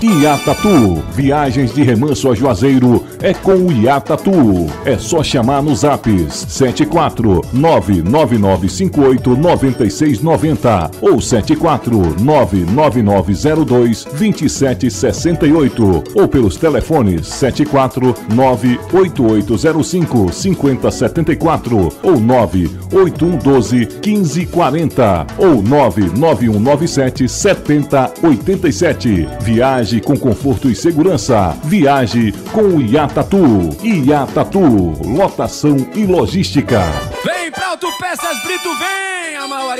Iatatu, viagens de remanso a Juazeiro é com o Iatatu. É só chamar nos apps 74999589690 ou 74999022768 ou pelos telefones 74988055074 ou 981121540 ou 991977087. Viaje com conforto e segurança. Viaje com o Iatatu. Iatatu, lotação e logística. Vem pra Autopeças Brito, vem! A maior